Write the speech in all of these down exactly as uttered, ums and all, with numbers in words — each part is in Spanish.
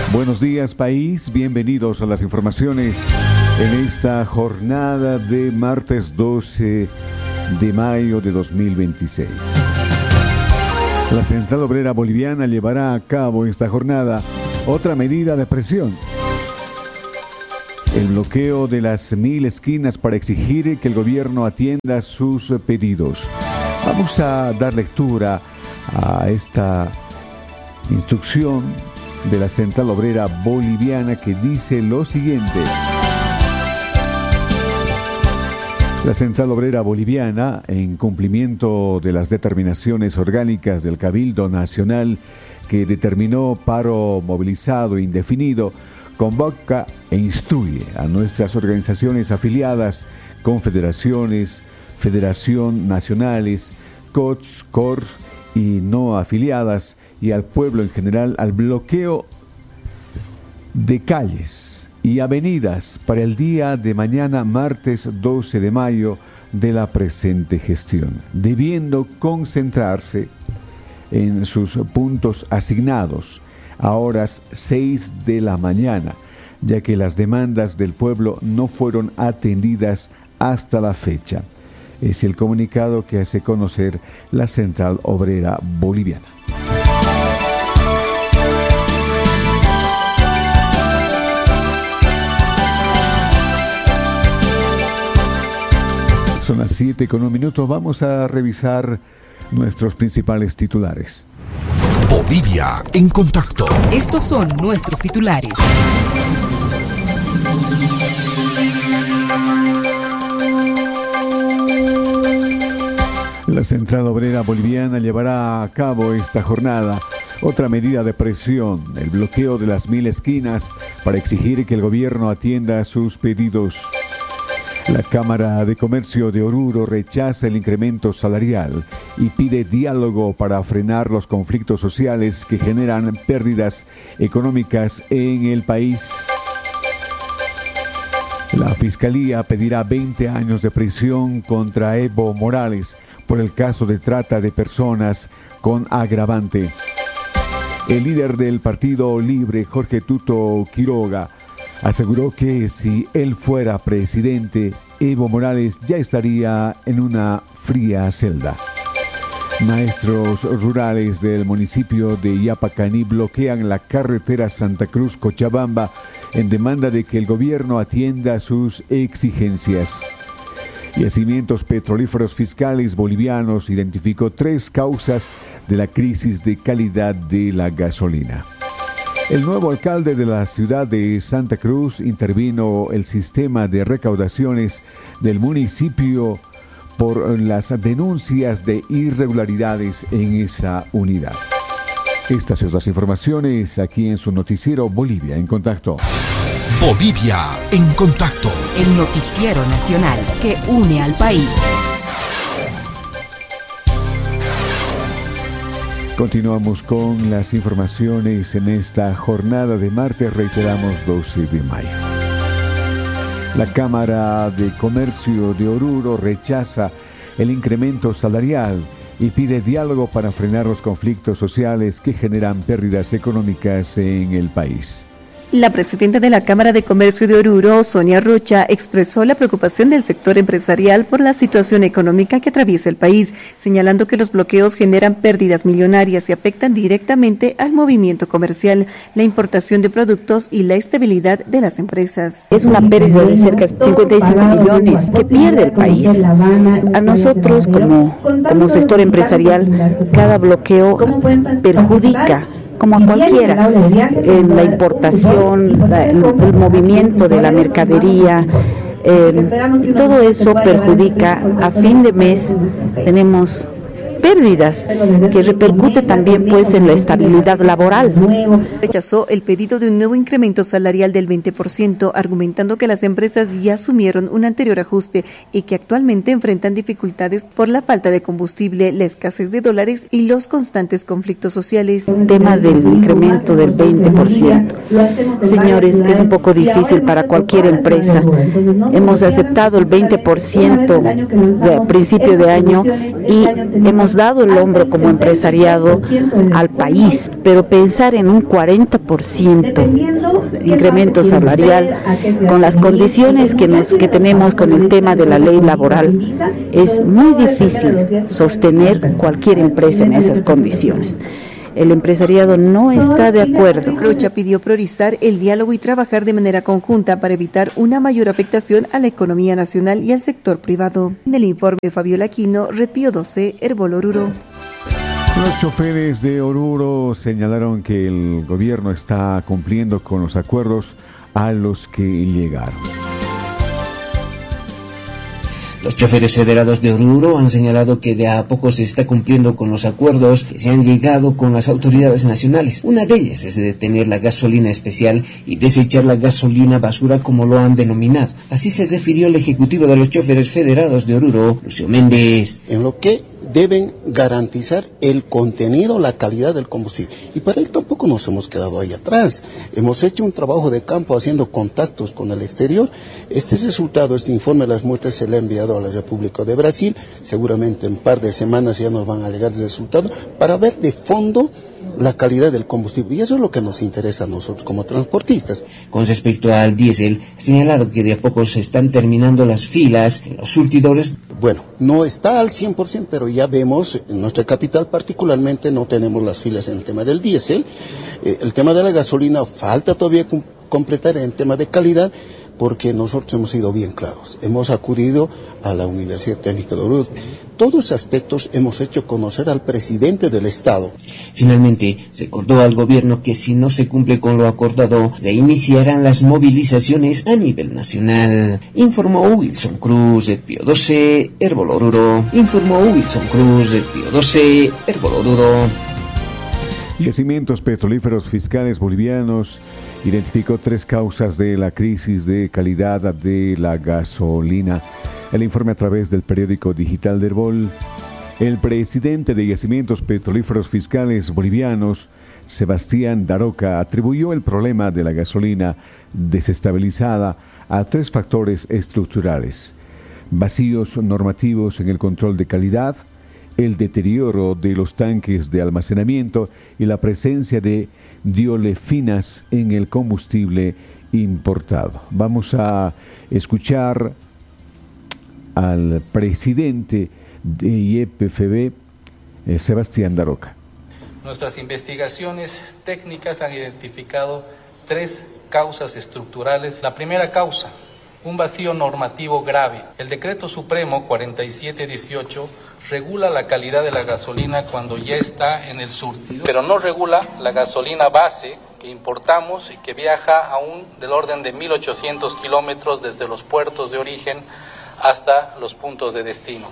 Buenos días, país. Bienvenidos a las informaciones en esta jornada de martes doce de mayo de dos mil veintiséis. La Central Obrera Boliviana llevará a cabo esta jornada otra medida de presión: el bloqueo de las mil esquinas para exigir que el gobierno atienda sus pedidos. Vamos a dar lectura a esta instrucción de la Central Obrera Boliviana, que dice lo siguiente. La Central Obrera Boliviana, en cumplimiento de las determinaciones orgánicas del Cabildo Nacional que determinó paro movilizado indefinido, convoca e instruye a nuestras organizaciones afiliadas, confederaciones, federación nacionales, C O T S, C O R S y no afiliadas, y al pueblo en general al bloqueo de calles y avenidas para el día de mañana, martes doce de mayo de la presente gestión, debiendo concentrarse en sus puntos asignados a horas seis de la mañana, ya que las demandas del pueblo no fueron atendidas hasta la fecha. Es el comunicado que hace conocer la Central Obrera Boliviana. Son las siete con un minuto. Vamos a revisar nuestros principales titulares. Bolivia en contacto. Estos son nuestros titulares. La Central Obrera Boliviana llevará a cabo esta jornada otra medida de presión: el bloqueo de las mil esquinas para exigir que el gobierno atienda sus pedidos. La Cámara de Comercio de Oruro rechaza el incremento salarial y pide diálogo para frenar los conflictos sociales que generan pérdidas económicas en el país. La Fiscalía pedirá veinte años de prisión contra Evo Morales por el caso de trata de personas con agravante. El líder del Partido Libre, Jorge Tuto Quiroga, aseguró que si él fuera presidente, Evo Morales ya estaría en una fría celda. Maestros rurales del municipio de Yapacaní bloquean la carretera Santa Cruz-Cochabamba en demanda de que el gobierno atienda sus exigencias. Yacimientos petrolíferos fiscales bolivianos identificó tres causas de la crisis de calidad de la gasolina. El nuevo alcalde de la ciudad de Santa Cruz intervino el sistema de recaudaciones del municipio por las denuncias de irregularidades en esa unidad. Estas y otras informaciones aquí en su noticiero Bolivia en Contacto. Bolivia en Contacto. El noticiero nacional que une al país. Continuamos con las informaciones en esta jornada de martes, reiteramos, doce de mayo. La Cámara de Comercio de Oruro rechaza el incremento salarial y pide diálogo para frenar los conflictos sociales que generan pérdidas económicas en el país. La presidenta de la Cámara de Comercio de Oruro, Sonia Rocha, expresó la preocupación del sector empresarial por la situación económica que atraviesa el país, señalando que los bloqueos generan pérdidas millonarias y afectan directamente al movimiento comercial, la importación de productos y la estabilidad de las empresas. Es una pérdida de cerca de cincuenta y cinco millones que pierde el país. A nosotros, como, como sector empresarial, cada bloqueo perjudica, como a cualquiera, en la importación, la, el, el movimiento de la mercadería, eh, todo eso perjudica. A fin de mes tenemos pérdidas que repercute también pues en la estabilidad laboral. Rechazó el pedido de un nuevo incremento salarial del veinte por ciento, argumentando que las empresas ya asumieron un anterior ajuste y que actualmente enfrentan dificultades por la falta de combustible, la escasez de dólares y los constantes conflictos sociales. El tema del incremento del veinte por ciento, señores, es un poco difícil para cualquier empresa. Hemos aceptado el veinte por ciento a principio de año y hemos hemos dado el hombro como empresariado al país, pero pensar en un cuarenta por ciento de incremento salarial con las condiciones que, nos, que tenemos con el tema de la ley laboral, es muy difícil sostener cualquier empresa en esas condiciones. El empresariado no está de acuerdo. Rocha pidió priorizar el diálogo y trabajar de manera conjunta para evitar una mayor afectación a la economía nacional y al sector privado. En el informe, Fabiola Aquino, Red Pío doce, Herbol Oruro. Los choferes de Oruro señalaron que el gobierno está cumpliendo con los acuerdos a los que llegaron. Los choferes federados de Oruro han señalado que de a poco se está cumpliendo con los acuerdos que se han llegado con las autoridades nacionales. Una de ellas es de detener la gasolina especial y desechar la gasolina basura, como lo han denominado. Así se refirió el ejecutivo de los choferes federados de Oruro, Lucio Méndez. En lo que deben garantizar el contenido, la calidad del combustible. Y para él tampoco nos hemos quedado ahí atrás. Hemos hecho un trabajo de campo haciendo contactos con el exterior. Este resultado, este informe de las muestras se le ha enviado a la República de Brasil. Seguramente en un par de semanas ya nos van a llegar el resultado para ver de fondo la calidad del combustible, y eso es lo que nos interesa a nosotros como transportistas. Con respecto al diésel, ha señalado que de a poco se están terminando las filas en los surtidores. Bueno, no está al cien por ciento, pero ya vemos, en nuestra capital particularmente no tenemos las filas en el tema del diésel. Eh, el tema de la gasolina falta todavía com- completar en el tema de calidad, porque nosotros hemos sido bien claros. Hemos acudido a la Universidad Técnica de Oruro. Todos esos aspectos hemos hecho conocer al presidente del Estado. Finalmente, se acordó al gobierno que si no se cumple con lo acordado, se iniciarán las movilizaciones a nivel nacional. Informó Wilson Cruz, Red Pío doce, Herbol Oruro. Informó Wilson Cruz, Red Pío doce, Herbol Oruro. Yacimientos Petrolíferos Fiscales Bolivianos identificó tres causas de la crisis de calidad de la gasolina. El informe a través del periódico digital de Herbol. El presidente de Yacimientos Petrolíferos Fiscales Bolivianos, Sebastián Daroca, atribuyó el problema de la gasolina desestabilizada a tres factores estructurales: vacíos normativos en el control de calidad, el deterioro de los tanques de almacenamiento y la presencia de diolefinas en el combustible importado. Vamos a escuchar al presidente de Y P F B, eh, Sebastián Daroca. Nuestras investigaciones técnicas han identificado tres causas estructurales. La primera causa, un vacío normativo grave. El Decreto Supremo cuarenta y siete dieciocho regula la calidad de la gasolina cuando ya está en el surtidor, pero no regula la gasolina base que importamos y que viaja aún del orden de mil ochocientos kilómetros desde los puertos de origen hasta los puntos de destino.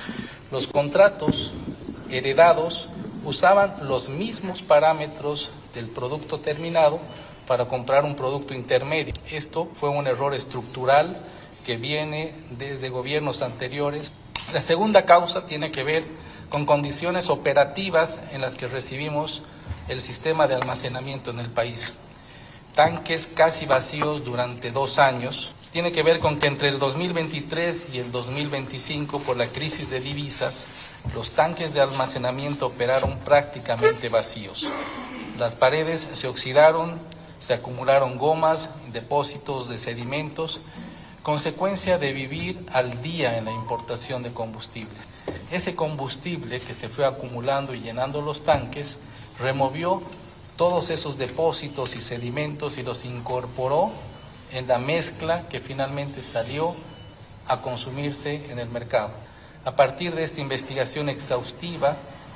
Los contratos heredados usaban los mismos parámetros del producto terminado para comprar un producto intermedio. Esto fue un error estructural que viene desde gobiernos anteriores. La segunda causa tiene que ver con condiciones operativas en las que recibimos el sistema de almacenamiento en el país. Tanques casi vacíos durante dos años. Tiene que ver con que entre el dos mil veintitrés y el dos mil veinticinco, por la crisis de divisas, los tanques de almacenamiento operaron prácticamente vacíos. Las paredes se oxidaron, se acumularon gomas, depósitos de sedimentos, consecuencia de vivir al día en la importación de combustibles. Ese combustible que se fue acumulando y llenando los tanques removió todos esos depósitos y sedimentos y los incorporó en la mezcla que finalmente salió a consumirse en el mercado. A partir de esta investigación exhaustiva,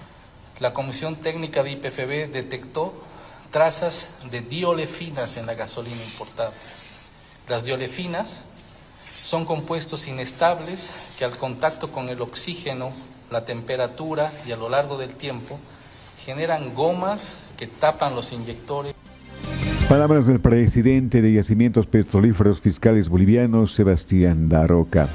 la Comisión Técnica de Y P F B detectó trazas de diolefinas en la gasolina importada. Las diolefinas son compuestos inestables que al contacto con el oxígeno, la temperatura y a lo largo del tiempo generan gomas que tapan los inyectores. Palabras del presidente de Yacimientos Petrolíferos Fiscales Bolivianos, Sebastián Daroca.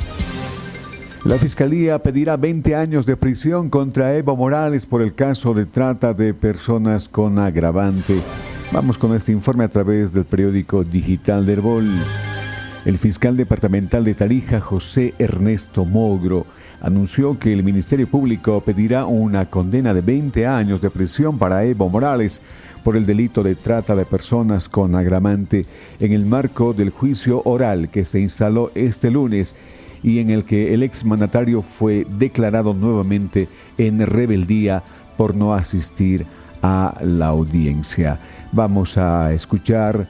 La Fiscalía pedirá veinte años de prisión contra Evo Morales por el caso de trata de personas con agravante. Vamos con este informe a través del periódico digital de Herbol. El fiscal departamental de Tarija, José Ernesto Mogro, anunció que el Ministerio Público pedirá una condena de veinte años de prisión para Evo Morales por el delito de trata de personas con agravante en el marco del juicio oral que se instaló este lunes y en el que el exmandatario fue declarado nuevamente en rebeldía por no asistir a la audiencia. Vamos a escuchar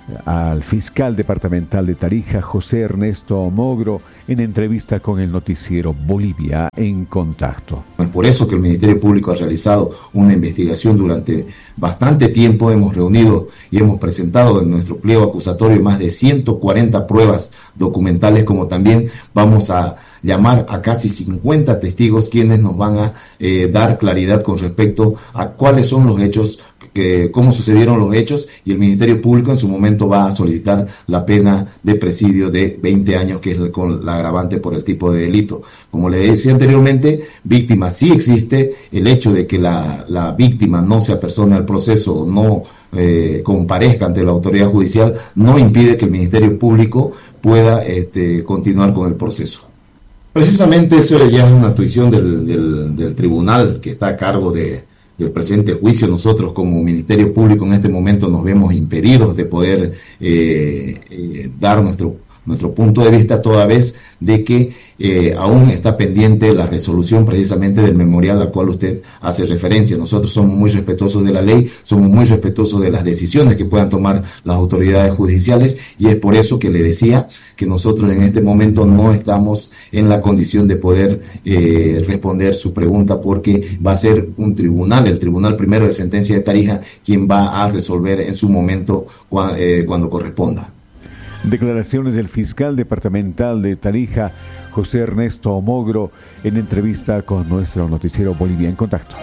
al fiscal departamental de Tarija, José Ernesto Mogro, en entrevista con el noticiero Bolivia en Contacto. Es por eso que el Ministerio Público ha realizado una investigación durante bastante tiempo. Hemos reunido y hemos presentado en nuestro pliego acusatorio más de ciento cuarenta pruebas documentales, como también vamos a llamar a casi cincuenta testigos quienes nos van a eh, dar claridad con respecto a cuáles son los hechos, que, cómo sucedieron los hechos, y el Ministerio Público en su momento va a solicitar la pena de presidio de veinte años, que es con la agravante por el tipo de delito. Como le decía anteriormente, víctima sí existe. El hecho de que la, la víctima no se apersone al proceso o no eh, comparezca ante la autoridad judicial no impide que el Ministerio Público pueda este, continuar con el proceso. Precisamente eso ya es una actuación del, del, del tribunal que está a cargo de del presente juicio. Nosotros como Ministerio Público en este momento nos vemos impedidos de poder eh, eh, dar nuestro nuestro punto de vista, toda vez de que eh, aún está pendiente la resolución precisamente del memorial al cual usted hace referencia. Nosotros somos muy respetuosos de la ley, somos muy respetuosos de las decisiones que puedan tomar las autoridades judiciales, y es por eso que le decía que nosotros en este momento no estamos en la condición de poder eh, responder su pregunta, porque va a ser un tribunal, el Tribunal Primero de Sentencia de Tarija, quien va a resolver en su momento cua, eh, cuando corresponda. Declaraciones del fiscal departamental de Tarija, José Ernesto Mogro, en entrevista con nuestro noticiero Bolivia en Contacto.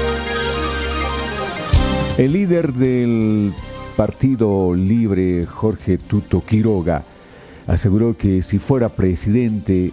El líder del Partido Libre, Jorge Tuto Quiroga, aseguró que si fuera presidente,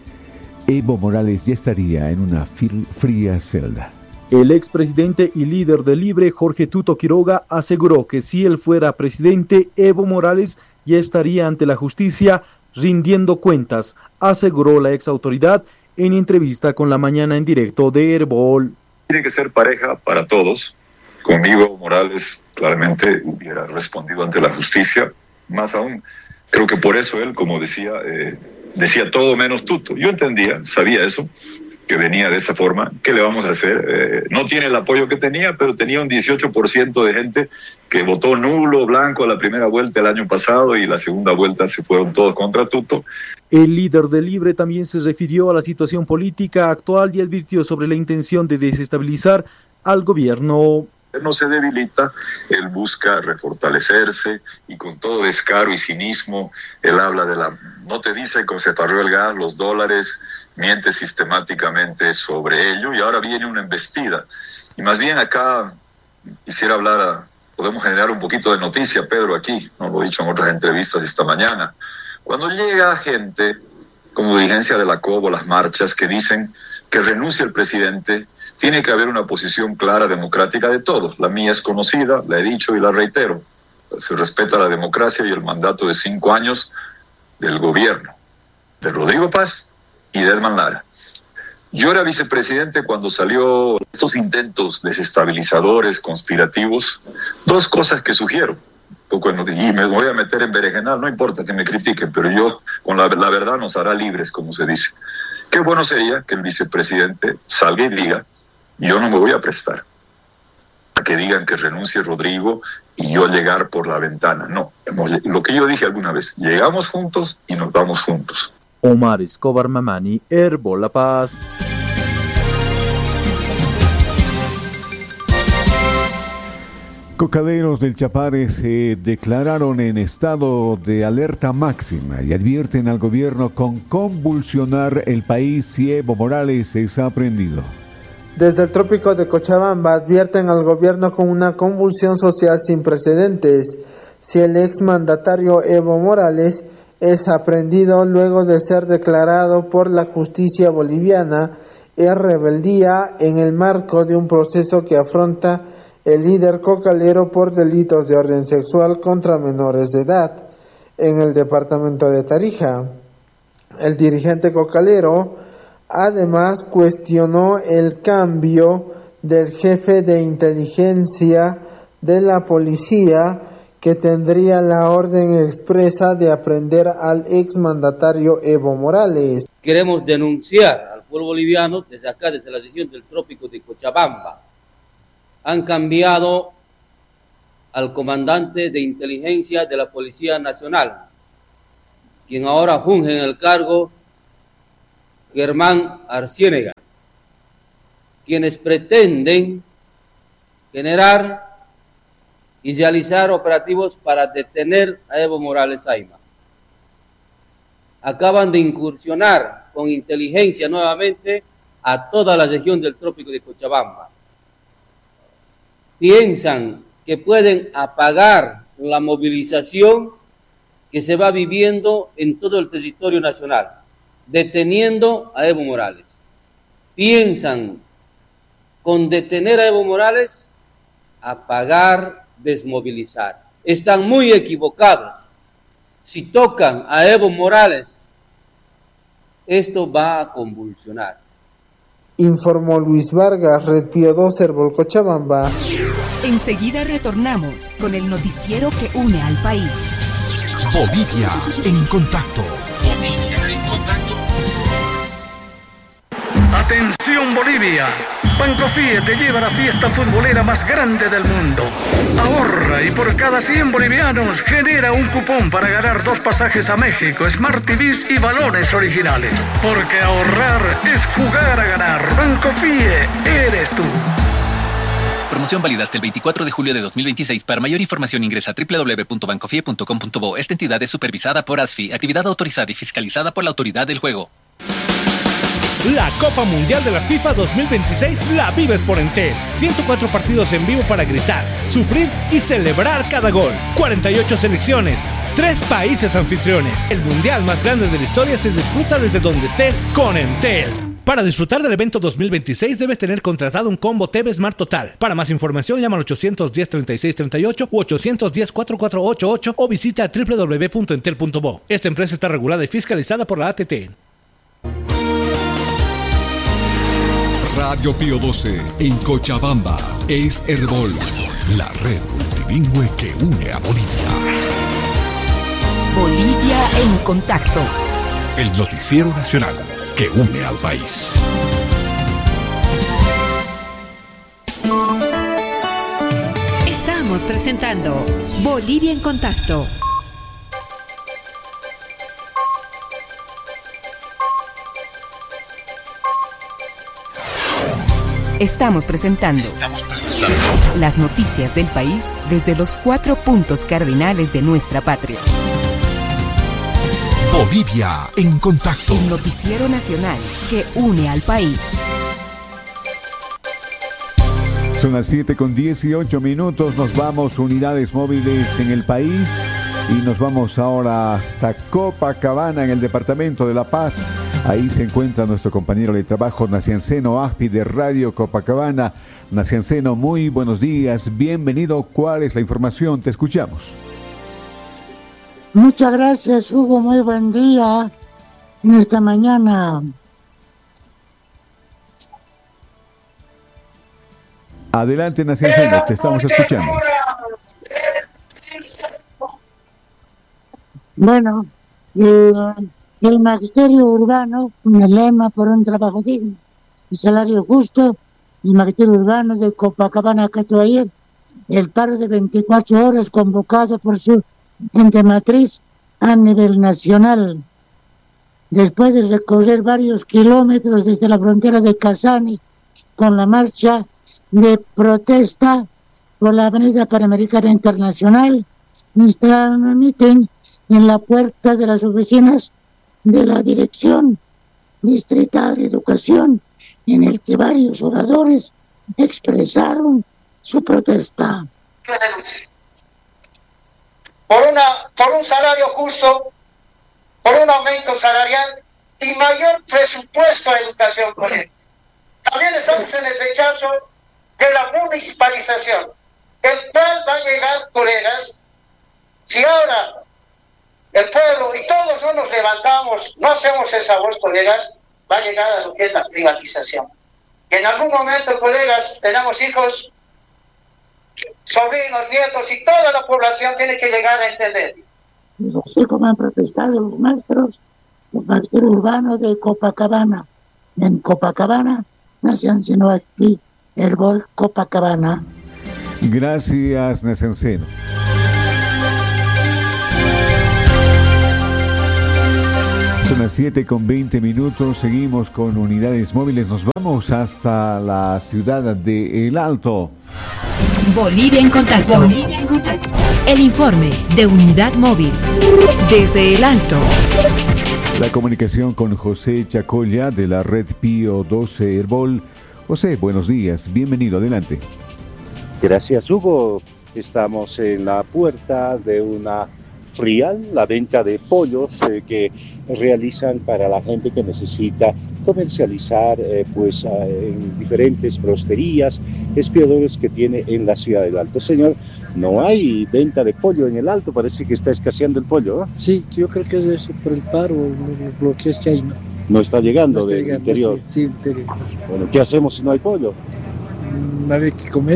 Evo Morales ya estaría en una fría celda. El expresidente y líder del Libre, Jorge Tuto Quiroga, aseguró que si él fuera presidente, Evo Morales ya estaría ante la justicia rindiendo cuentas, aseguró la exautoridad en entrevista con La Mañana en Directo de Herbol. Tiene que ser pareja para todos. Conmigo Morales claramente hubiera respondido ante la justicia. Más aún, creo que por eso él, como decía, eh, decía todo menos Tuto. Yo entendía, sabía eso, que venía de esa forma. ¿Qué le vamos a hacer? Eh, no tiene el apoyo que tenía, pero tenía un dieciocho por ciento de gente que votó nulo, blanco a la primera vuelta el año pasado, y la segunda vuelta se fueron todos contra Tuto. El líder del Libre también se refirió a la situación política actual y advirtió sobre la intención de desestabilizar al gobierno. Él no se debilita, él busca refortalecerse, y con todo descaro y cinismo, él habla de la... No te dice que se paró el gas, los dólares, miente sistemáticamente sobre ello, y ahora viene una embestida. Y más bien acá quisiera hablar, a, podemos generar un poquito de noticia, Pedro, aquí, no lo he dicho en otras entrevistas esta mañana. Cuando llega gente como dirigencia de la COBO, las marchas que dicen que renuncie el presidente, tiene que haber una posición clara democrática de todos. La mía es conocida, la he dicho y la reitero. Se respeta la democracia y el mandato de cinco años del gobierno de Rodrigo Paz y de Edman Lara. Yo era vicepresidente cuando salió estos intentos desestabilizadores, conspirativos. Dos cosas que sugiero. Y me voy a meter en berenjenal, no importa que me critiquen, pero yo, con la, la verdad, nos hará libres, como se dice. Qué bueno sería que el vicepresidente salga y diga: yo no me voy a prestar a que digan que renuncie Rodrigo y yo llegar por la ventana. No, lo que yo dije alguna vez, llegamos juntos y nos vamos juntos. Omar Escobar Mamani, Herbol La Paz. Cocaderos del Chapare se declararon en estado de alerta máxima y advierten al gobierno con convulsionar el país si Evo Morales es aprendido. Desde el trópico de Cochabamba advierten al gobierno con una convulsión social sin precedentes si el exmandatario Evo Morales es aprehendido luego de ser declarado por la justicia boliviana en rebeldía en el marco de un proceso que afronta el líder cocalero por delitos de orden sexual contra menores de edad en el departamento de Tarija. El dirigente cocalero Además, cuestionó el cambio del jefe de inteligencia de la policía, que tendría la orden expresa de aprender al exmandatario Evo Morales. Queremos denunciar al pueblo boliviano desde acá, desde la región del trópico de Cochabamba. Han cambiado al comandante de inteligencia de la Policía Nacional, quien ahora funge en el cargo Germán Arciénega, quienes pretenden generar y realizar operativos para detener a Evo Morales Ayma. Acaban de incursionar con inteligencia nuevamente a toda la región del trópico de Cochabamba. Piensan que pueden apagar la movilización que se va viviendo en todo el territorio nacional, deteniendo a Evo Morales. Piensan con detener a Evo Morales apagar, desmovilizar. Están muy equivocados. Si tocan a Evo Morales, esto va a convulsionar. Informó Luis Vargas, Red Pío doce, Cochabamba. Enseguida retornamos con el noticiero que une al país. Bolivia en contacto. Bolivia en contacto. Atención Bolivia. Bancofie te lleva a la fiesta futbolera más grande del mundo. Ahorra y por cada cien bolivianos genera un cupón para ganar dos pasajes a México, Smart T Vs y balones originales. Porque ahorrar es jugar a ganar. Bancofie, eres tú. Promoción válida hasta el veinticuatro de julio de dos mil veintiséis. Para mayor información ingresa a doble u doble u doble u punto bancofie punto com punto bo. Esta entidad es supervisada por ASFI, actividad autorizada y fiscalizada por la Autoridad del Juego. La Copa Mundial de la FIFA dos mil veintiséis la vives por Entel. ciento cuatro partidos en vivo para gritar, sufrir y celebrar cada gol. cuarenta y ocho selecciones, tres países anfitriones. El mundial más grande de la historia se disfruta desde donde estés con Entel. Para disfrutar del evento dos mil veintiséis debes tener contratado un combo T V Smart Total. Para más información llama al ochocientos diez, treinta y seis treinta y ocho u ochocientos diez, cuarenta y cuatro ochenta y ocho o visita doble u doble u doble u punto entel punto bo. Esta empresa está regulada y fiscalizada por la A T T. Radio Pío doce en Cochabamba es Herbol, la red multilingüe que une a Bolivia. Bolivia en contacto. El noticiero nacional que une al país. Estamos presentando Bolivia en contacto. Estamos presentando, Estamos presentando las noticias del país desde los cuatro puntos cardinales de nuestra patria. Bolivia en contacto. El noticiero nacional que une al país. Son las siete con dieciocho minutos. Nos vamos, unidades móviles en el país. Y nos vamos ahora hasta Copacabana, en el departamento de La Paz. Ahí se encuentra nuestro compañero de trabajo, Nacianceno Aspi, de Radio Copacabana. Nacianceno, muy buenos días, bienvenido. ¿Cuál es la información? Te escuchamos. Muchas gracias, Hugo, muy buen día en esta mañana. Adelante, Nacianceno, te estamos escuchando. Bueno, eh, el magisterio urbano, con el lema por un trabajo digno y salario justo, el magisterio urbano de Copacabana acató ayer el paro de veinticuatro horas convocado por su ente matriz a nivel nacional. Después de recorrer varios kilómetros desde la frontera de Casani con la marcha de protesta por la Avenida Panamericana Internacional, instalaron un mitin en la puerta de las oficinas de la Dirección Distrital de Educación, en el que varios oradores expresaron su protesta. Por, una, por un salario justo, por un aumento salarial y mayor presupuesto a educación colegial. También estamos en el rechazo de la municipalización, el cual va a llegar, colegas, si ahora el pueblo y todos no nos levantamos, no hacemos esa voz, colegas, va a llegar a lo que es la privatización. Y en algún momento, colegas, tenemos hijos, sobrinos, nietos y toda la población tiene que llegar a entender. Pues así como han protestado los maestros, los maestros urbanos de Copacabana. En Copacabana, Nación sino aquí, Herbol Copacabana. Gracias, Nesenceno. Son las siete con veinte minutos, seguimos con unidades móviles, nos vamos hasta la ciudad de El Alto. Bolivia en contacto. Bolivia en contacto. El informe de Unidad Móvil desde El Alto. La comunicación con José Chacolla de la red Pío doce Herbol. José, buenos días, bienvenido, adelante. Gracias, Hugo. Estamos en la puerta de una frial, la venta de pollos eh, que realizan para la gente que necesita comercializar eh, pues eh, en diferentes prosterías, expiadores que tiene en la ciudad del Alto. Señor, no hay venta de pollo en el Alto, parece que está escaseando el pollo, ¿eh? Sí, yo creo que es eso, por el paro, los bloqueos que hay, ¿no? No está llegando no está del llegando, interior. Sí, sí, interior. Bueno, ¿qué hacemos si no hay pollo? No hay que comer.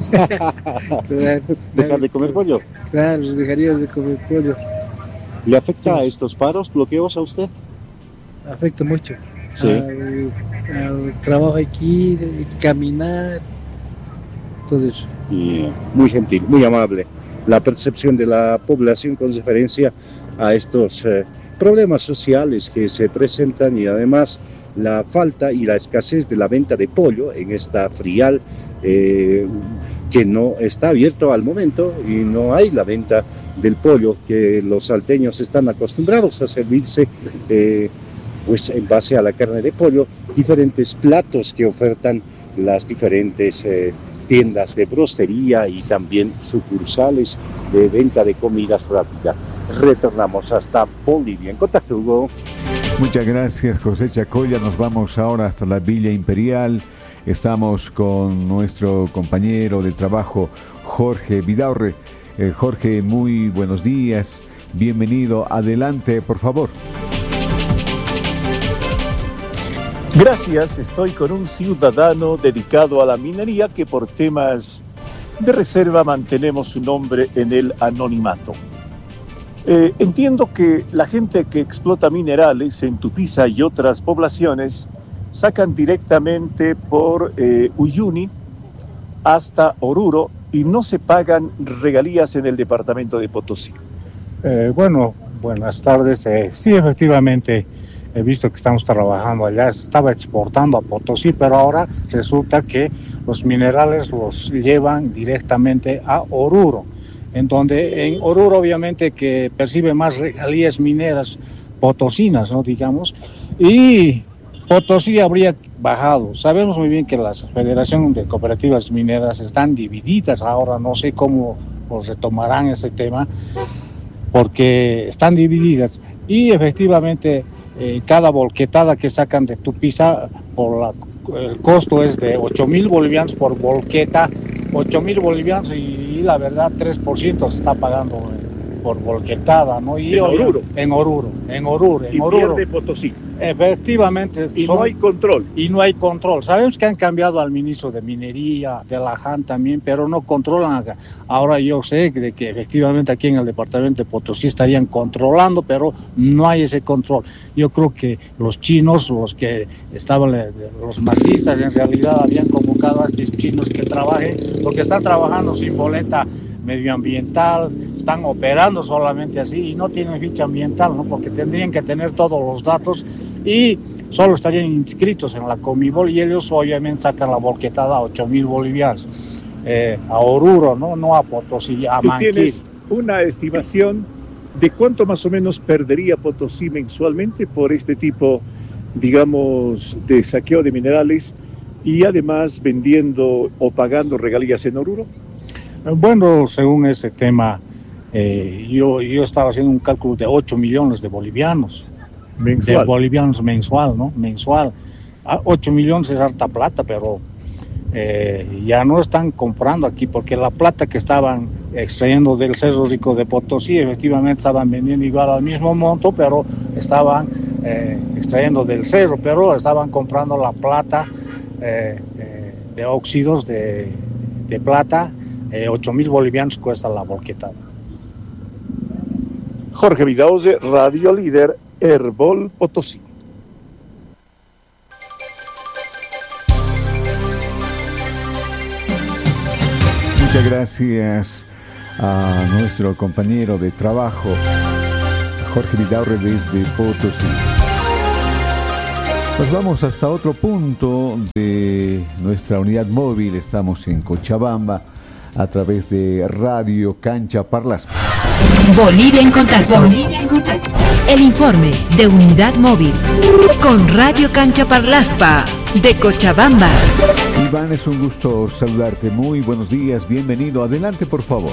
¿Dejar de comer pollo? Claro, dejaríamos de comer pollo. ¿Le afecta a estos paros, bloqueos a usted? Afecta mucho. Sí. Al, al trabajo aquí, de caminar, todo eso. Y muy gentil, muy amable. La percepción de la población con referencia a estos eh, problemas sociales que se presentan y además la falta y la escasez de la venta de pollo en esta frial eh, que no está abierto al momento y no hay la venta del pollo que los salteños están acostumbrados a servirse eh, pues en base a la carne de pollo, diferentes platos que ofertan las diferentes eh, tiendas de brostería y también sucursales de venta de comidas rápidas. Retornamos hasta Bolivia. En contacto, Hugo. Muchas gracias, José Chacolla. Nos vamos ahora hasta la Villa Imperial. Estamos con nuestro compañero de trabajo, Jorge Vidaurre. Eh, Jorge, muy buenos días. Bienvenido. Adelante, por favor. Gracias. Estoy con un ciudadano dedicado a la minería que por temas de reserva mantenemos su nombre en el anonimato. Eh, entiendo que la gente que explota minerales en Tupiza y otras poblaciones sacan directamente por eh, Uyuni hasta Oruro y no se pagan regalías en el departamento de Potosí. Eh, bueno, buenas tardes. Eh, sí, efectivamente, he visto que estamos trabajando allá. Estaba exportando a Potosí, pero ahora resulta que los minerales los llevan directamente a Oruro, en donde en Oruro obviamente que percibe más regalías mineras potosinas, ¿no? Digamos, y Potosí habría bajado. Sabemos muy bien que las federaciones de cooperativas mineras están divididas ahora, no sé cómo pues, retomarán ese tema, porque están divididas y efectivamente eh, cada volquetada que sacan de Tupiza, por la, el costo es de ocho mil bolivianos por volqueta, ocho mil bolivianos y la verdad tres por ciento se está pagando eh, por volquetada, ¿no? Y en Oruro. En Oruro, en Oruro, en y Oruro. pierde Potosí. Efectivamente. Y son, no hay control. Y no hay control. Sabemos que han cambiado al ministro de Minería, de la J A N también, pero no controlan acá. Ahora yo sé de que efectivamente aquí en el departamento de Potosí estarían controlando, pero no hay ese control. Yo creo que los chinos, los que estaban, los marxistas en realidad habían convocado a estos chinos que trabajen, porque están trabajando sin boleta medioambiental, están operando solamente así y no tienen ficha ambiental, ¿no? Porque tendrían que tener todos los datos y solo estarían inscritos en la Comibol y ellos obviamente sacan la volquetada a ocho mil bolivianos, eh, a Oruro, ¿no? No a Potosí, a Manquí. ¿Tú tienes una estimación de cuánto más o menos perdería Potosí mensualmente por este tipo, digamos, de saqueo de minerales y además vendiendo o pagando regalías en Oruro? Bueno, según ese tema, eh, yo, yo estaba haciendo un cálculo de ocho millones de bolivianos. Mensual. De bolivianos mensual, ¿no? Mensual. Ah, ocho millones es harta plata, pero eh, ya no están comprando aquí, porque la plata que estaban extrayendo del Cerro Rico de Potosí, efectivamente estaban vendiendo igual al mismo monto, pero estaban eh, extrayendo del cerro, pero estaban comprando la plata eh, eh, de óxidos de, de plata, eh, ocho mil bolivianos cuesta la volquetada. Jorge Vidauze, Radio Líder, Herbol Potosí. Muchas gracias a nuestro compañero de trabajo, Jorge Vidaurre, desde Potosí. Nos vamos hasta otro punto de nuestra unidad móvil. Estamos en Cochabamba a través de Radio Cancha Parlaspa. Bolivia en contacto. Bolivia en contacto. El informe de unidad móvil con Radio Cancha Parlaspa de Cochabamba. Iván, es un gusto saludarte. Muy buenos días, bienvenido. Adelante, por favor.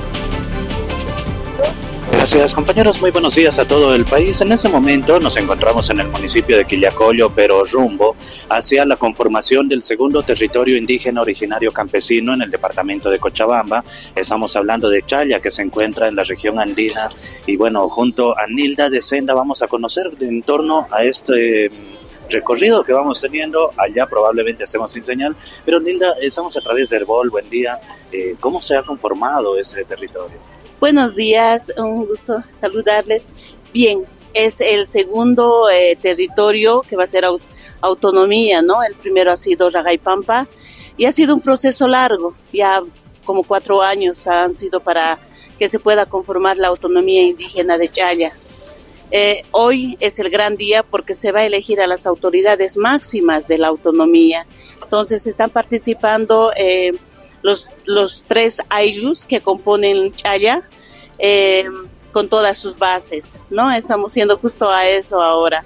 Gracias, compañeros, muy buenos días a todo el país. En este momento nos encontramos en el municipio de Quillacollo, pero rumbo hacia la conformación del segundo territorio indígena originario campesino en el departamento de Cochabamba. Estamos hablando de Chaya, que se encuentra en la región andina, y bueno, junto a Nilda de Senda vamos a conocer en torno a este recorrido que vamos teniendo. Allá probablemente estemos sin señal, pero Nilda, estamos a través de Herbol. Buen día. Eh, ¿Cómo se ha conformado ese territorio? Buenos días, un gusto saludarles. Bien, es el segundo eh, territorio que va a ser aut- autonomía, ¿no? El primero ha sido Ragaypampa y ha sido un proceso largo, ya como cuatro años han sido para que se pueda conformar la autonomía indígena de Chaya. Eh, hoy es el gran día porque se va a elegir a las autoridades máximas de la autonomía. Entonces están participando eh, los, los tres ayllus que componen Chaya, eh, con todas sus bases, ¿no? Estamos siendo justo a eso ahora.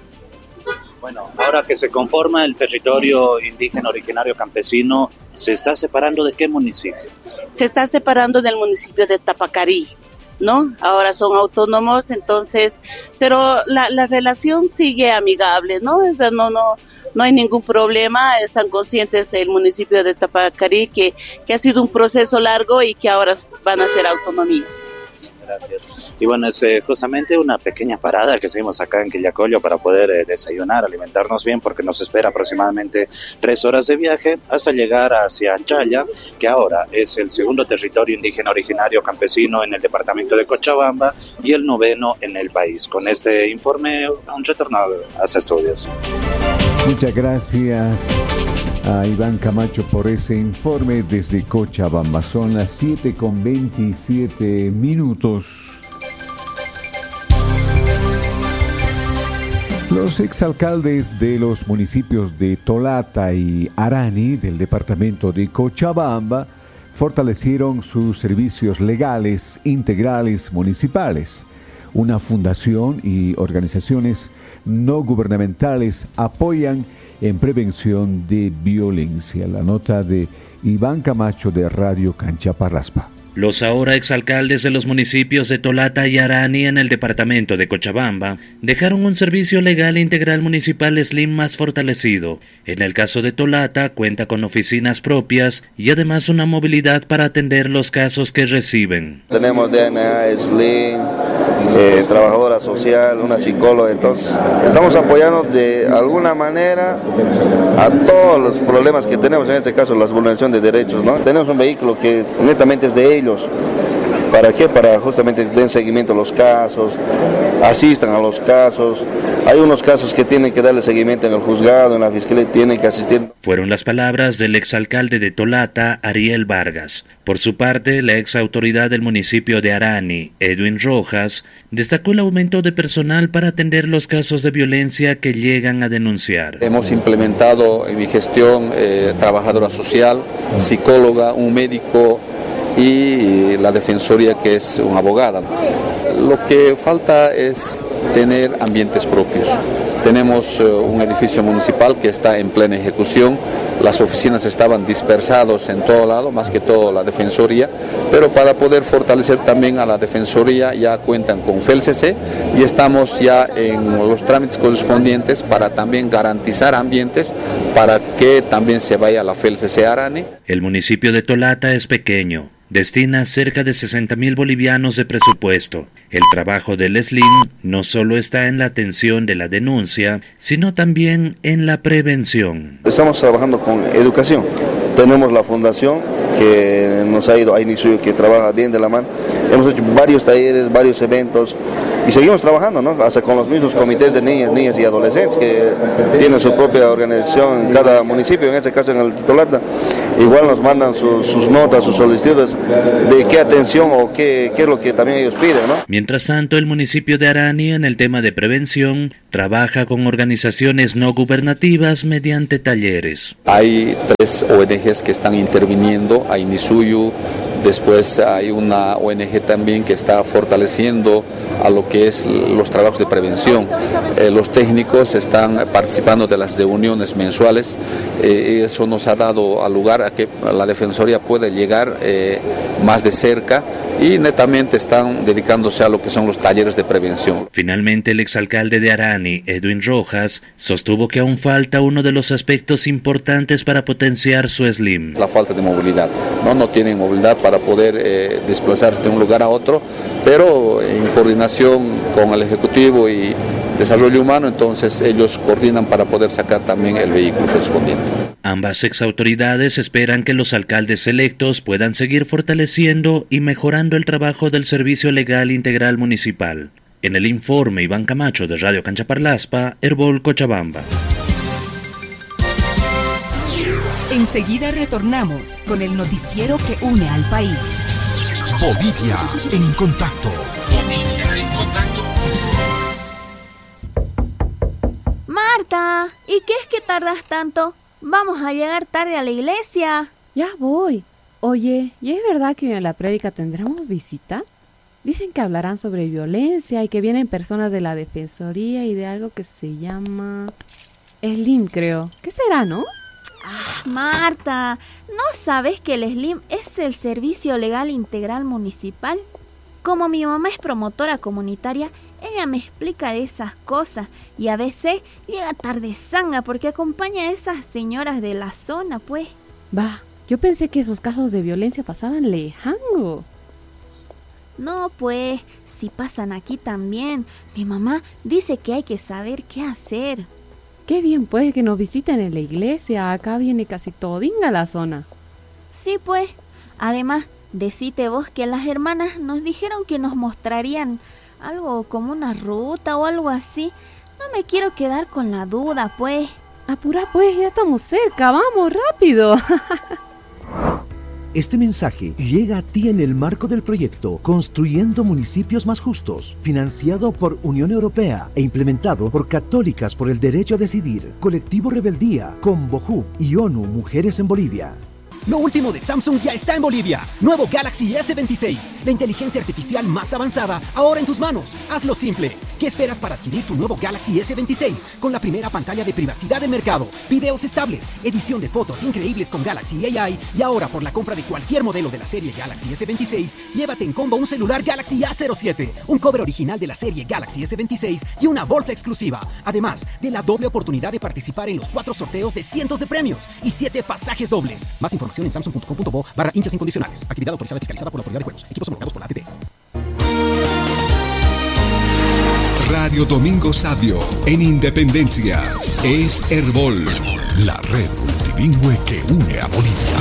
Bueno, ahora que se conforma el territorio indígena originario campesino, ¿se está separando de qué municipio? Se está separando del municipio de Tapacarí, ¿no? Ahora son autónomos, entonces, pero la, la relación sigue amigable, ¿no? O sea, no, no, no hay ningún problema. Están conscientes el municipio de Tapacarí que, que ha sido un proceso largo y que ahora van a ser autonomía. Gracias. Y bueno, es eh, justamente una pequeña parada que hicimos acá en Quillacollo para poder eh, desayunar, alimentarnos bien, porque nos espera aproximadamente tres horas de viaje hasta llegar hacia Chaya, que ahora es el segundo territorio indígena originario campesino en el departamento de Cochabamba y el noveno en el país. Con este informe, un retorno a estudios. Muchas gracias a Iván Camacho por ese informe desde Cochabamba. Son las siete con veintisiete minutos. Los exalcaldes de los municipios de Tolata y Arani del departamento de Cochabamba fortalecieron sus servicios legales integrales municipales. Una fundación y organizaciones no gubernamentales apoyan en prevención de violencia. La nota de Iván Camacho de Radio Cancha Parlaspa. Los ahora exalcaldes de los municipios de Tolata y Arani en el departamento de Cochabamba dejaron un servicio legal integral municipal SLIM más fortalecido. En el caso de Tolata, cuenta con oficinas propias y además una movilidad para atender los casos que reciben. Tenemos D N A, SLIM, eh, trabajadora social, una psicóloga, entonces estamos apoyando de alguna manera a todos los problemas que tenemos, en este caso la vulneración de derechos, ¿no? Tenemos un vehículo que netamente es de ellos. ¿Para qué? Para justamente den seguimiento a los casos, asistan a los casos. Hay unos casos que tienen que darle seguimiento en el juzgado, en la fiscalía, tienen que asistir. Fueron las palabras del exalcalde de Tolata, Ariel Vargas. Por su parte, la exautoridad del municipio de Arani, Edwin Rojas, destacó el aumento de personal para atender los casos de violencia que llegan a denunciar. Hemos implementado en mi gestión eh, trabajadora social, psicóloga, un médico y la defensoría, que es una abogada. Lo que falta es tener ambientes propios. Tenemos uh, un edificio municipal que está en plena ejecución, las oficinas estaban dispersadas en todo lado, más que todo la defensoría, pero para poder fortalecer también a la defensoría ya cuentan con F E L C C y estamos ya en los trámites correspondientes para también garantizar ambientes para que también se vaya a la F E L C C Arani. El municipio de Tolata es pequeño, destina cerca de sesenta mil bolivianos de presupuesto. El trabajo del SLIM no solo está en la atención de la denuncia, sino también en la prevención. Estamos trabajando con educación. Tenemos la fundación que nos ha ido a inicio, que trabaja bien de la mano. Hemos hecho varios talleres, varios eventos y seguimos trabajando, ¿no? Hasta con los mismos comités de niñas, niñas y adolescentes que tienen su propia organización en cada municipio, en este caso en el Titolata. Igual nos mandan sus, sus notas, sus solicitudes de qué atención o qué, qué es lo que también ellos piden, ¿no? Mientras tanto, el municipio de Arani, en el tema de prevención, trabaja con organizaciones no gubernativas mediante talleres. Hay tres O N Ges que están interviniendo, hay Nisuyu, después hay una O N Ge también que está fortaleciendo a lo que es los trabajos de prevención. Eh, los técnicos están participando de las reuniones mensuales, eh, eso nos ha dado a lugar a que la Defensoría pueda llegar eh, más de cerca y netamente están dedicándose a lo que son los talleres de prevención. Finalmente, el exalcalde de Arani, Edwin Rojas, sostuvo que aún falta uno de los aspectos importantes para potenciar su SLIM. La falta de movilidad, no, no tienen movilidad para poder eh, desplazarse de un lugar a otro, pero en coordinación con el Ejecutivo y Desarrollo Humano, entonces ellos coordinan para poder sacar también el vehículo correspondiente. Ambas exautoridades esperan que los alcaldes electos puedan seguir fortaleciendo y mejorando el trabajo del Servicio Legal Integral Municipal. En el informe, Iván Camacho de Radio Cancha Parlaspa, Herbol, Cochabamba. Enseguida retornamos con el noticiero que une al país. Bolivia en contacto. Bolivia en contacto. Marta, ¿y qué es que tardas tanto? Vamos a llegar tarde a la iglesia. Ya voy. Oye, ¿y es verdad que en la prédica tendremos visitas? Dicen que hablarán sobre violencia y que vienen personas de la Defensoría y de algo que se llama SLIM, creo. ¿Qué será, no? Ah, Marta, ¿no sabes que el SLIM es el Servicio Legal Integral Municipal? Como mi mamá es promotora comunitaria, ella me explica de esas cosas y a veces llega tarde zanga porque acompaña a esas señoras de la zona, pues. Va, yo pensé que esos casos de violencia pasaban lejano. No, pues, si pasan aquí también. Mi mamá dice que hay que saber qué hacer. Qué bien, pues, que nos visiten en la iglesia. Acá viene casi todinga la zona. Sí, pues. Además, decite vos que las hermanas nos dijeron que nos mostrarían algo como una ruta o algo así. No me quiero quedar con la duda, pues. Apura, pues, ya estamos cerca. Vamos, rápido. Este mensaje llega a ti en el marco del proyecto Construyendo Municipios Más Justos, financiado por Unión Europea e implementado por Católicas por el Derecho a Decidir, Colectivo Rebeldía, Convojú y ONU Mujeres en Bolivia. Lo último de Samsung ya está en Bolivia. Nuevo Galaxy ese veintiséis. La inteligencia artificial más avanzada, ahora en tus manos. Hazlo simple. ¿Qué esperas para adquirir tu nuevo Galaxy ese veintiséis? Con la primera pantalla de privacidad de mercado, videos estables, edición de fotos increíbles con Galaxy A I y ahora por la compra de cualquier modelo de la serie Galaxy ese veintiséis, llévate en combo un celular Galaxy A cero siete, un cover original de la serie Galaxy ese veintiséis y una bolsa exclusiva. Además de la doble oportunidad de participar en los cuatro sorteos de cientos de premios y siete pasajes dobles. Más información en samsung punto com punto bo barra hinchas incondicionales. Actividad autorizada y fiscalizada por la Autoridad de Juegos. Equipos homologados por la A T P. Radio Domingo Sabio en Independencia es Herbol, la red multilingüe que une a Bolivia.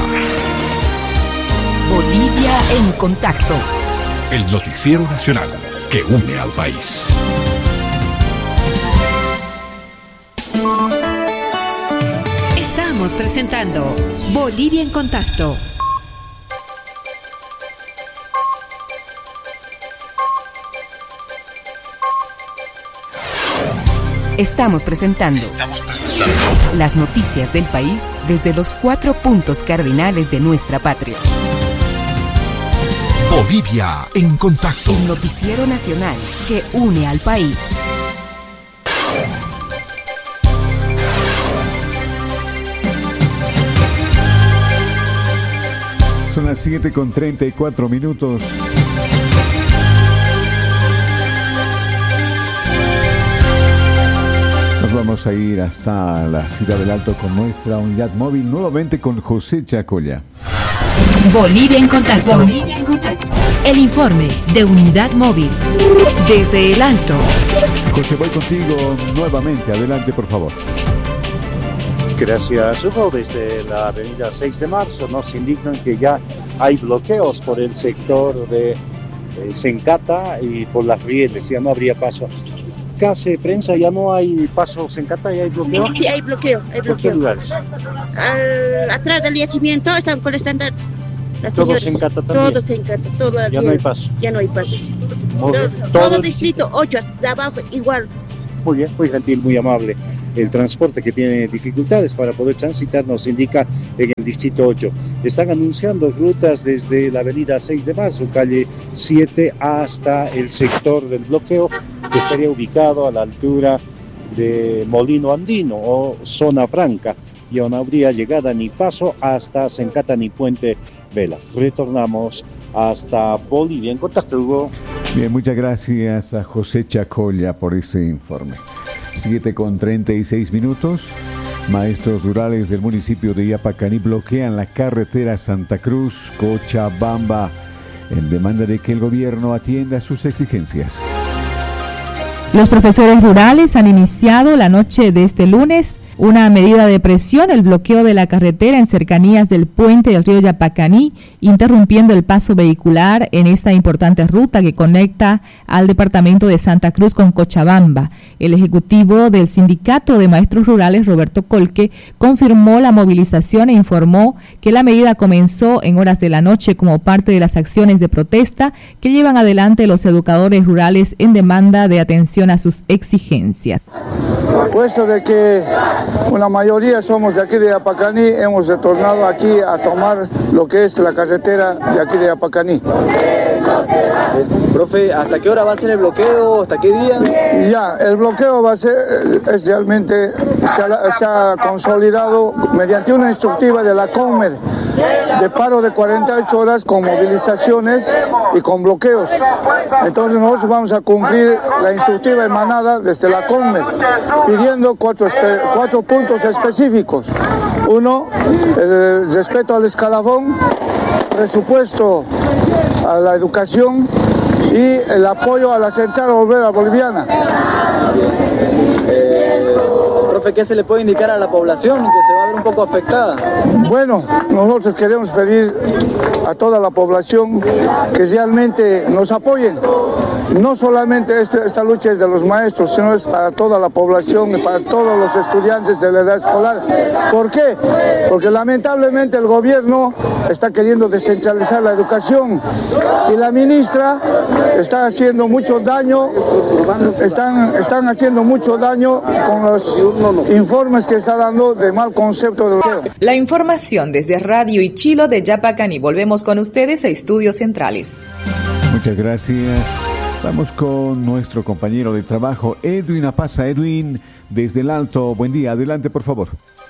Bolivia en contacto. El noticiero nacional que une al país. Estamos presentando Bolivia en contacto. Estamos presentando, Estamos presentando las noticias del país desde los cuatro puntos cardinales de nuestra patria. Bolivia en contacto. El noticiero nacional que une al país. Son las siete con treinta y cuatro minutos. Nos vamos a ir hasta la Ciudad del Alto con nuestra unidad móvil, nuevamente con José Chacoya. Bolivia en contacto. Bolivia en contacto. El informe de Unidad Móvil. Desde el Alto. José, voy contigo nuevamente. Adelante, por favor. Gracias, Hugo. Desde la avenida seis de marzo nos indican que ya hay bloqueos por el sector de eh, Sencata y por las rieles, ya no habría paso. Casa de prensa, ya no hay paso Sencata, ya hay bloqueo. Sí, hay bloqueo, hay ¿Por qué bloqueo. lugares? Al, atrás del yacimiento están con estándares. Todo Sencata también. Todo Sencata, todo. Ya no hay paso. Ya no hay paso. Muy bien. Todo, Todo todo el distrito ocho, hasta abajo igual. Muy bien, muy gentil, muy amable. El transporte que tiene dificultades para poder transitar nos indica en el distrito ocho. Están anunciando rutas desde la avenida seis de marzo, calle siete, hasta el sector del bloqueo, que estaría ubicado a la altura de Molino Andino o Zona Franca. Y no habría llegada ni paso hasta Sencata ni Puente Vela. Retornamos hasta Bolivia. En contacto, Hugo. Bien, muchas gracias a José Chacolla por ese informe. siete con treinta y seis minutos. Maestros rurales del municipio de Yapacaní bloquean la carretera Santa Cruz-Cochabamba en demanda de que el gobierno atienda sus exigencias. Los profesores rurales han iniciado la noche de este lunes una medida de presión, el bloqueo de la carretera en cercanías del puente del río Yapacaní, interrumpiendo el paso vehicular en esta importante ruta que conecta al departamento de Santa Cruz con Cochabamba. El ejecutivo del Sindicato de Maestros Rurales, Roberto Colque, confirmó la movilización e informó que la medida comenzó en horas de la noche como parte de las acciones de protesta que llevan adelante los educadores rurales en demanda de atención a sus exigencias. Puesto de que una mayoría somos de aquí de Yapacaní, hemos retornado aquí a tomar lo que es la carretera de aquí de Yapacaní. Profe, ¿hasta qué hora va a ser el bloqueo? ¿Hasta qué día? Ya, el bloqueo va a ser, es realmente, se ha, se ha consolidado mediante una instructiva de la CONMED, de paro de cuarenta y ocho horas con movilizaciones y con bloqueos. Entonces nosotros vamos a cumplir la instructiva emanada desde la CONMED, pidiendo cuatro, cuatro puntos específicos. Uno, el respeto al escalafón, presupuesto a la educación y el apoyo a la central obrera boliviana. Eh, profe, ¿qué se le puede indicar a la población que se va a ver un poco afectada? Bueno, nosotros queremos pedir a toda la población que realmente nos apoyen. No solamente este, esta lucha es de los maestros, sino es para toda la población y para todos los estudiantes de la edad escolar. ¿Por qué? Porque lamentablemente el gobierno está queriendo descentralizar la educación y la ministra está haciendo mucho daño, están, están haciendo mucho daño con los informes que está dando de mal concepto de bloqueo. La información desde Radio Ichilo de Yapacaní. Volvemos con ustedes a Estudios Centrales. Muchas gracias. Vamos con nuestro compañero de trabajo, Edwin Apaza. Edwin, desde el Alto, buen día. Adelante, por favor.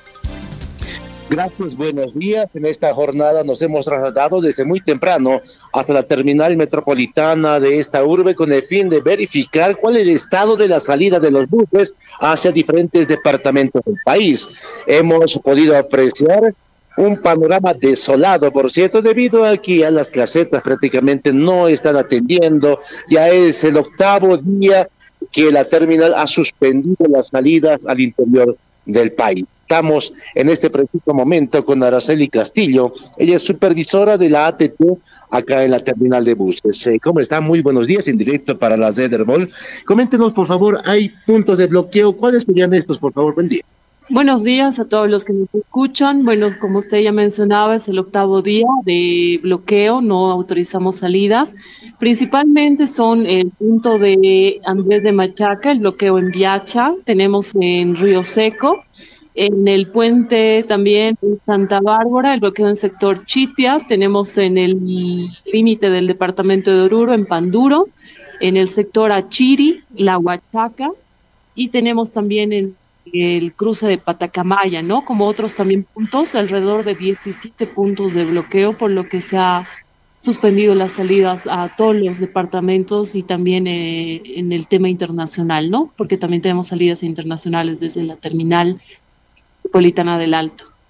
Gracias, buenos días. En esta jornada nos hemos trasladado desde muy temprano hasta la terminal metropolitana de esta urbe con el fin de verificar cuál es el estado de la salida de los buses hacia diferentes departamentos del país. Hemos podido apreciar un panorama desolado, por cierto, debido a que a las casetas prácticamente no están atendiendo. Ya es el octavo día que la terminal ha suspendido las salidas al interior del país. Estamos en este preciso momento con Araceli Castillo, ella es supervisora de la A T T acá en la terminal de buses. Eh, ¿Cómo está? Muy buenos días, en directo para la Zederbol. Coméntenos, por favor, hay puntos de bloqueo, ¿cuáles serían estos, por favor? Buen día. Buenos días a todos los que nos escuchan. Bueno, como usted ya mencionaba, es el octavo día de bloqueo, no autorizamos salidas. Principalmente son el punto de Andrés de Machaca, el bloqueo en Viacha, tenemos en Río Seco, en el puente también en Santa Bárbara, el bloqueo en sector Chitia, tenemos en el límite del departamento de Oruro, en Panduro, en el sector Achiri, La Huachaca, y tenemos también en el cruce de Patacamaya, ¿no? Como otros también puntos, alrededor de diecisiete puntos de bloqueo, por lo que se ha suspendido las salidas a todos los departamentos y también eh, en el tema internacional, ¿no? Porque también tenemos salidas internacionales desde la terminal metropolitana del Alto.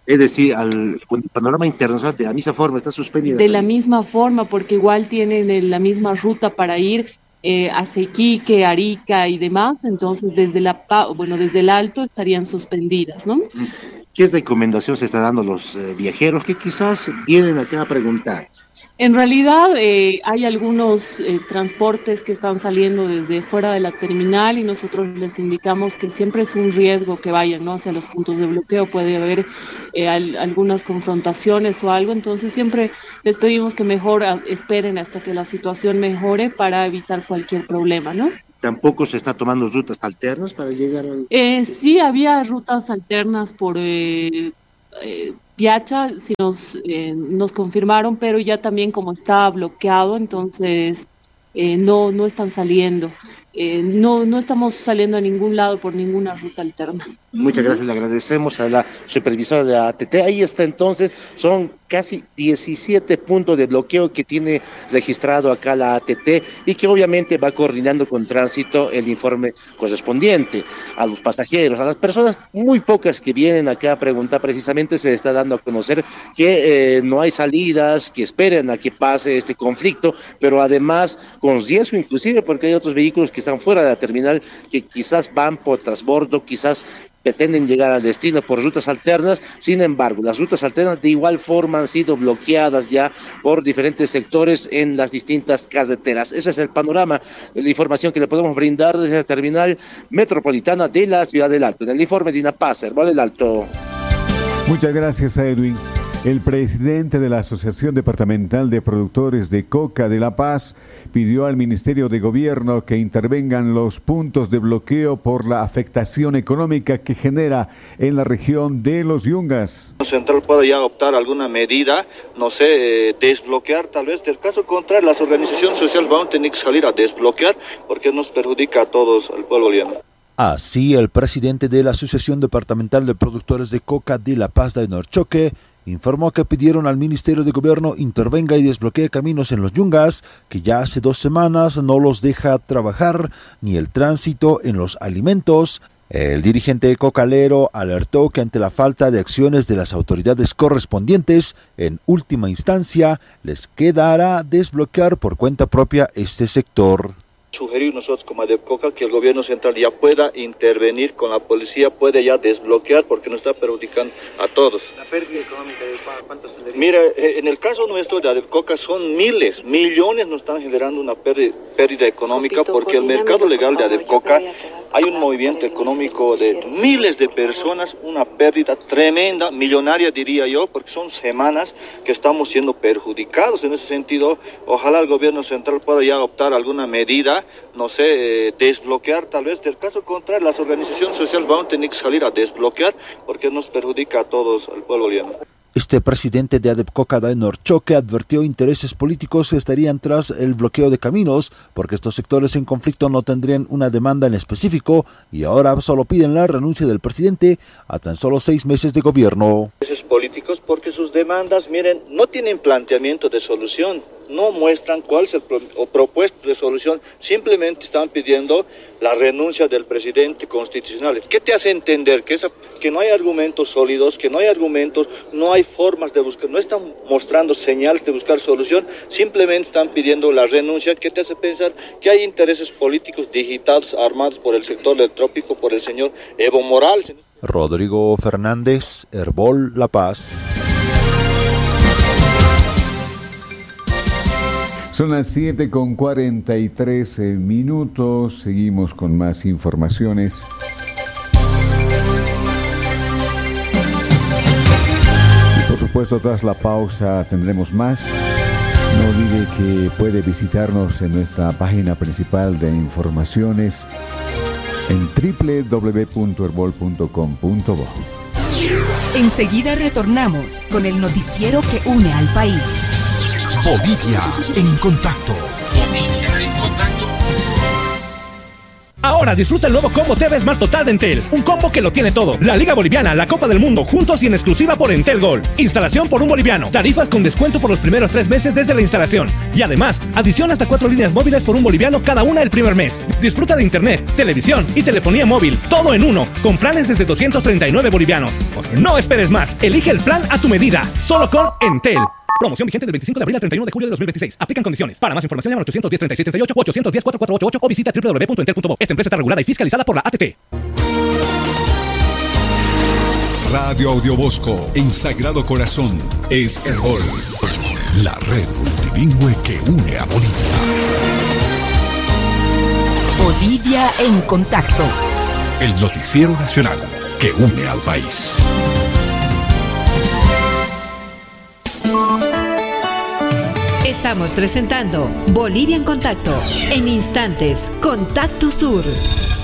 Es decir, al panorama internacional de la misma forma está suspendida. De la misma forma, porque igual tienen la misma ruta para ir eh, hacia Iquique, Arica y demás, entonces desde la bueno desde el Alto estarían suspendidas, ¿no? ¿Qué recomendación se está dando a los eh, viajeros que quizás vienen acá a preguntar? En realidad eh, hay algunos eh, transportes que están saliendo desde fuera de la terminal y nosotros les indicamos que siempre es un riesgo que vayan, ¿no?, hacia los puntos de bloqueo, puede haber eh, al, algunas confrontaciones o algo, entonces siempre les pedimos que mejor a, esperen hasta que la situación mejore para evitar cualquier problema, ¿no? ¿Tampoco se está tomando rutas alternas para llegar al...? Eh, sí, había rutas alternas por... Eh, eh, Piacha, sí nos, eh, nos confirmaron, pero ya también como está bloqueado, entonces eh, no, no están saliendo. Eh, no, no estamos saliendo a ningún lado por ninguna ruta alterna. Muchas gracias, le agradecemos a la supervisora de la A T T. Ahí está entonces, son casi diecisiete puntos de bloqueo que tiene registrado acá la A T T y que obviamente va coordinando con tránsito el informe correspondiente a los pasajeros, a las personas muy pocas que vienen acá a preguntar. Precisamente se está dando a conocer que eh, no hay salidas, que esperen a que pase este conflicto, pero además con riesgo inclusive porque hay otros vehículos que están fuera de la terminal que quizás van por transbordo, quizás pretenden llegar al destino por rutas alternas. Sin embargo, las rutas alternas de igual forma han sido bloqueadas ya por diferentes sectores en las distintas carreteras. Ese es el panorama, la información que le podemos brindar desde la terminal metropolitana de la Ciudad del Alto. En el informe de INAPAZ, Herbol del Alto. Muchas gracias a Edwin. El presidente de la Asociación Departamental de Productores de Coca de La Paz pidió al Ministerio de Gobierno que intervengan los puntos de bloqueo por la afectación económica que genera en la región de los Yungas. El central puede ya adoptar alguna medida, no sé, eh, desbloquear tal vez. Del caso contrario, las organizaciones sociales van a tener que salir a desbloquear porque nos perjudica a todos, al pueblo boliviano. Así, el presidente de la Asociación Departamental de Productores de Coca de La Paz, Dainor Choque, informó que pidieron al Ministerio de Gobierno intervenga y desbloquee caminos en los Yungas, que ya hace dos semanas no los deja trabajar, ni el tránsito en los alimentos. El dirigente cocalero alertó que ante la falta de acciones de las autoridades correspondientes, en última instancia, les quedará desbloquear por cuenta propia este sector. Sugerir nosotros como ADEPCOCA que el gobierno central ya pueda intervenir con la policía, puede ya desbloquear porque nos está perjudicando a todos. ¿La pérdida económica de cuánto se le dice? Mira, en el caso nuestro de ADEPCOCA son miles, millones nos están generando una pérdida, pérdida económica porque el mercado legal de ADEPCOCA hay un movimiento económico de miles de personas, una pérdida tremenda, millonaria diría yo, porque son semanas que estamos siendo perjudicados en ese sentido. Ojalá el gobierno central pueda ya adoptar alguna medida, no sé, eh, desbloquear tal vez. Del caso contrario, las organizaciones sociales van a tener que salir a desbloquear porque nos perjudica a todos, al pueblo boliviano. Este presidente de ADEPCOCA, Dainor Choque, advirtió intereses políticos que estarían tras el bloqueo de caminos, porque estos sectores en conflicto no tendrían una demanda en específico y ahora solo piden la renuncia del presidente a tan solo seis meses de gobierno. Intereses políticos porque sus demandas, miren, no tienen planteamiento de solución, no muestran cuál es el pro o propuesta de solución, simplemente están pidiendo la renuncia del presidente constitucional. ¿Qué te hace entender? Que, esa, que no hay argumentos sólidos, que no hay argumentos, no hay formas de buscar, no están mostrando señales de buscar solución, simplemente están pidiendo la renuncia. ¿Qué te hace pensar? Que hay intereses políticos digitados, armados por el sector del trópico, por el señor Evo Morales. Rodrigo Fernández, Herbol, La Paz. Son las siete con cuarenta y tres minutos, seguimos con más informaciones. Y por supuesto, tras la pausa tendremos más. No olvide que puede visitarnos en nuestra página principal de informaciones en doble u doble u doble u punto herbol punto com punto bo. Enseguida retornamos con el noticiero que une al país. Bolivia en contacto. Bolivia en contacto. Ahora disfruta el nuevo combo T V Smart Total de Entel. Un combo que lo tiene todo. La Liga Boliviana, la Copa del Mundo, juntos y en exclusiva por Entel Gold. Instalación por un boliviano. Tarifas con descuento por los primeros tres meses desde la instalación. Y además, adición hasta cuatro líneas móviles por un boliviano cada una el primer mes. Disfruta de internet, televisión y telefonía móvil. Todo en uno. Con planes desde doscientos treinta y nueve bolivianos. Pues no esperes más. Elige el plan a tu medida. Solo con Entel. Promoción vigente del veinticinco de abril al treinta y uno de julio de dos mil veintiséis. Aplican condiciones. Para más información llama al ochocientos diez, treinta y seis, treinta y ocho o ochocientos diez, cuarenta y cuatro ochenta y ocho o visita doble u doble u doble u punto entel punto bo. Esta empresa está regulada y fiscalizada por la A T T. Radio Audio Bosco en Sagrado Corazón es Herbol, la red multilingüe que une a Bolivia. Bolivia en contacto. El noticiero nacional que une al país. Estamos presentando Bolivia en contacto. En instantes, Contacto Sur.